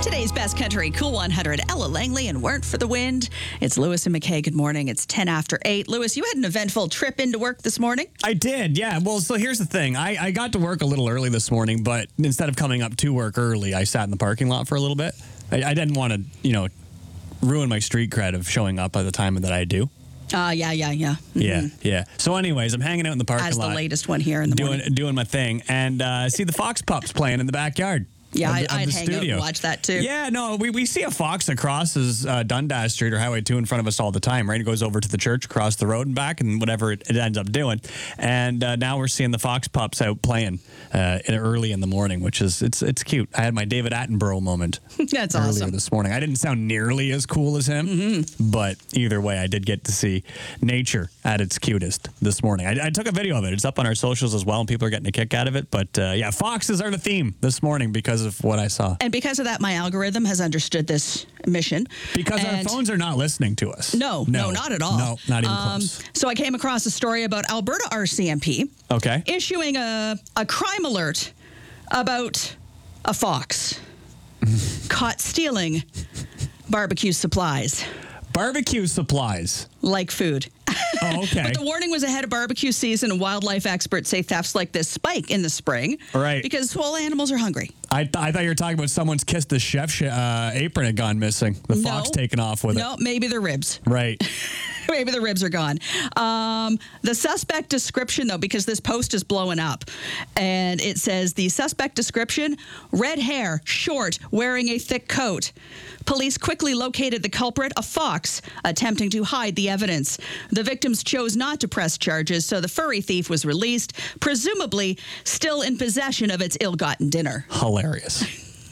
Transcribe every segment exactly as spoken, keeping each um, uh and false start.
Today's Best Country Cool one hundred, Ella Langley and Weren't for the Wind. It's Lewis and McKay. Good morning. It's ten after eight. Lewis, you had an eventful trip into work this morning? I did, yeah. Well, so here's the thing. I, I got to work a little early this morning, but instead of coming up to work early, I sat in the parking lot for a little bit. I, I didn't want to, you know, ruin my street cred of showing up by the time that I do. Uh, yeah, yeah, yeah. Mm-hmm. Yeah, yeah. So anyways, I'm hanging out in the parking As lot. As the latest one here in the doing, morning. Doing my thing, and uh, see the fox pups playing in the backyard. Yeah, of I, the, of I'd the hang studio. out and watch that too. Yeah, no, we, we see a fox that crosses uh, Dundas Street or Highway two in front of us all the time, right? It goes over to the church, across the road and back, and whatever it, it ends up doing. And uh, now we're seeing the fox pups out playing uh, in early in the morning, which is, it's it's cute. I had my David Attenborough moment That's earlier awesome. this morning. I didn't sound nearly as cool as him, mm-hmm. but either way, I did get to see nature at its cutest this morning. I, I took a video of it. It's up on our socials as well, and people are getting a kick out of it. But uh, yeah, foxes are the theme this morning because of what I saw. And because of that, my algorithm has understood this mission. Because and our phones are not listening to us. No, no, no not at all. No, not even um, close. So I came across a story about Alberta R C M P Okay. issuing a, a crime alert about a fox caught stealing barbecue supplies. Barbecue supplies. Like food. Oh, okay. But the warning was ahead of barbecue season, and wildlife experts say thefts like this spike in the spring. Right. Because, well, animals are hungry. I, th- I thought you were talking about someone's kissed the chef sh- uh, apron had gone missing. The No. fox taken off with No, it. maybe the ribs. Right. Maybe the ribs are gone. Um, the suspect description, though, because this post is blowing up, and it says the suspect description, red hair, short, wearing a thick coat. Police quickly located the culprit, a fox, attempting to hide the evidence. The victims chose not to press charges, so the furry thief was released, presumably still in possession of its ill-gotten dinner. Hilarious.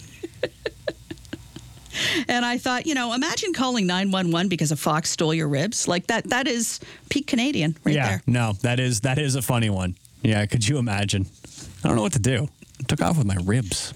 And I thought, you know, imagine calling nine one one because a fox stole your ribs. Like that, that is peak Canadian right yeah, there. no, that is that is a funny one. Yeah, could you imagine? I don't know what to do. I took off with my ribs.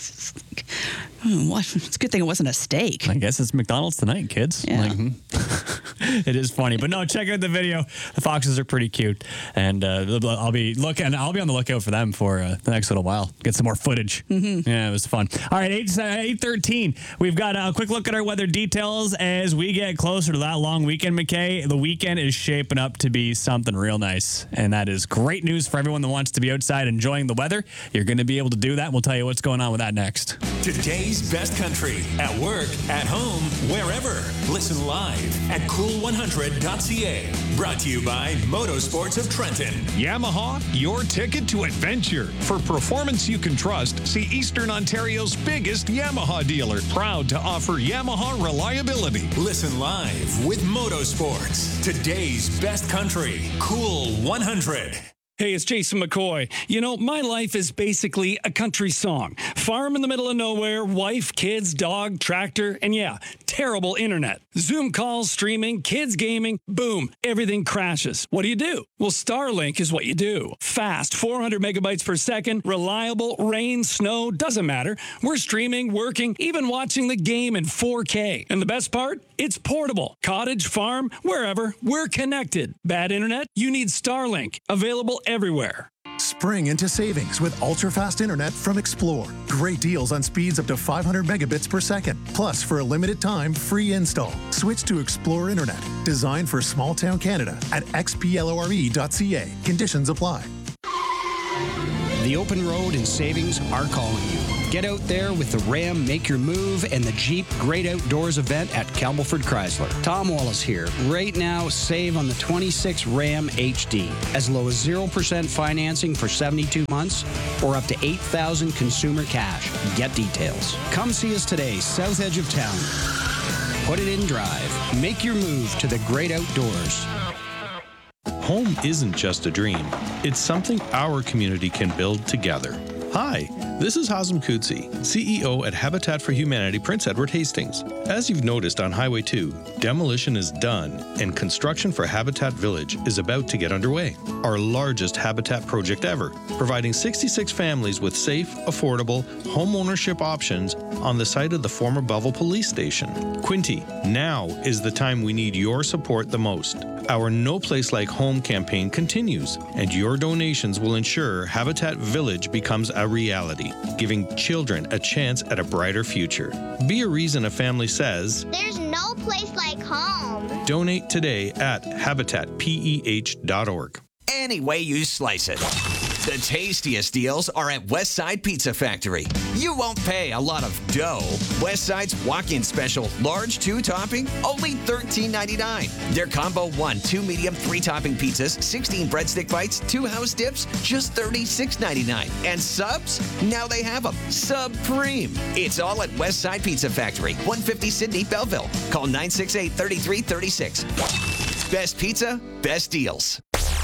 Hmm, what? It's a good thing it wasn't a steak. I guess it's McDonald's tonight, kids. Yeah. Like, hmm. It is funny, but no, check out the video. The foxes are pretty cute, and uh, I'll be looking. I'll be on the lookout for them for uh, the next little while. Get some more footage. Mm-hmm. Yeah, it was fun. All right, eight eight thirteen. We've got a quick look at our weather details as we get closer to that long weekend. McKay, the weekend is shaping up to be something real nice, and that is great news for everyone that wants to be outside enjoying the weather. You're going to be able to do that. We'll tell you what's going on with that next. Today's best country at work, at home, wherever. Listen live at cool one hundred dot c a. Brought to you by Motorsports of Trenton. Yamaha, your ticket to adventure. For performance you can trust, see Eastern Ontario's biggest Yamaha dealer. Proud to offer Yamaha reliability. Listen live with Motorsports. Today's best country, Cool one hundred. Hey, it's Jason McCoy. You know, my life is basically a country song. Farm in the middle of nowhere, wife, kids, dog, tractor, and yeah, terrible internet. Zoom calls, streaming, kids gaming, boom, everything crashes. What do you do? Well, Starlink is what you do. Fast, four hundred megabytes per second, reliable, rain, snow, doesn't matter. We're streaming, working, even watching the game in four K. And the best part? It's portable. Cottage, farm, wherever, we're connected. Bad internet? You need Starlink. Available everywhere. Spring into savings with ultra-fast internet from Explore. Great deals on speeds up to five hundred megabits per second. Plus, for a limited time, free install. Switch to Explore Internet, designed for small-town Canada at x p lore dot c a. Conditions apply. The open road and savings are calling you. Get out there with the Ram Make Your Move and the Jeep Great Outdoors event at Campbellford Chrysler. Tom Wallace here. Right now, save on the twenty-six Ram H D. As low as zero percent financing for seventy-two months or up to eight thousand dollars consumer cash. Get details. Come see us today, south edge of town. Put it in drive. Make your move to the great outdoors. Home isn't just a dream. It's something our community can build together. Hi, this is Hazem Kutsi, C E O at Habitat for Humanity Prince Edward Hastings. As you've noticed on Highway two, demolition is done and construction for Habitat Village is about to get underway. Our largest Habitat project ever, providing sixty-six families with safe, affordable home ownership options on the site of the former Belleville Police Station. Quinte, now is the time we need your support the most. Our No Place Like Home campaign continues, and your donations will ensure Habitat Village becomes a reality, giving children a chance at a brighter future. Be a reason a family says, "There's no place like home." Donate today at habitat peh dot org. Any way you slice it. The tastiest deals are at Westside Pizza Factory. You won't pay a lot of dough. Westside's walk-in special, large two-topping, only thirteen ninety-nine. Their combo one, two medium, three-topping pizzas, sixteen breadstick bites, two house dips, just thirty-six ninety-nine. And subs? Now they have them. Supreme. It's all at Westside Pizza Factory, one fifty Sydney, Belleville. Call nine six eight, three three three six. Best pizza, best deals.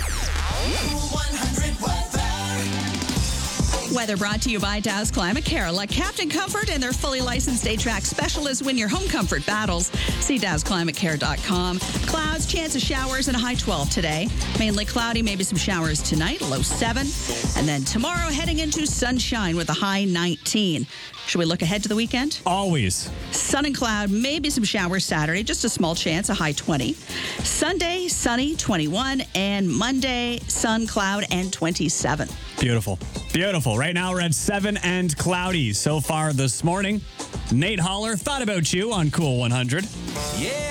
Weather brought to you by Dow's Climate Care. Like Captain Comfort and their fully licensed A-Track specialists win your home comfort battles. See Dow's Climate Care dot com. Clouds, chance of showers, and a high twelve today. Mainly cloudy, maybe some showers tonight, low seven. And then tomorrow heading into sunshine with a high nineteen. Should we look ahead to the weekend? Always. Sun and cloud, maybe some showers Saturday, just a small chance, a high twenty. Sunday, sunny, twenty-one. And Monday, sun, cloud, and twenty-seven. Beautiful. Beautiful. Right now we're at seven and cloudy so far this morning. Nate Holler, thought about you on Cool one hundred. Yeah.